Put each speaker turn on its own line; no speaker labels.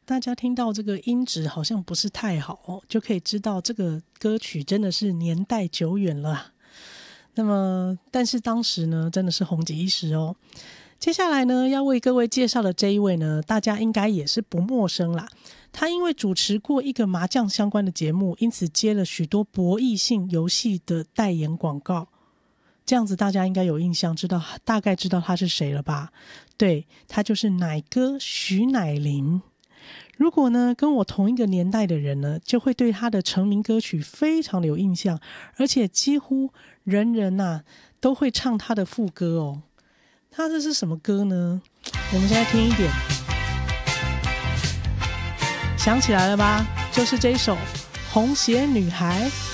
大家听到这个音质好像不是太好哦，就可以知道这个歌曲真的是年代久远了。那么，但是当时呢，真的是红极一时哦。接下来呢，要为各位介绍的这一位呢，大家应该也是不陌生啦。他因为主持过一个麻将相关的节目，因此接了许多博弈性游戏的代言广告。这样子大家应该有印象，大概知道他是谁了吧？对，他就是奶哥徐乃麟。如果呢跟我同一个年代的人呢，就会对他的成名歌曲非常的有印象，而且几乎人人都会唱他的副歌哦。他这是什么歌呢？我们现在听一点，想起来了吧？就是这一首《红鞋女孩》。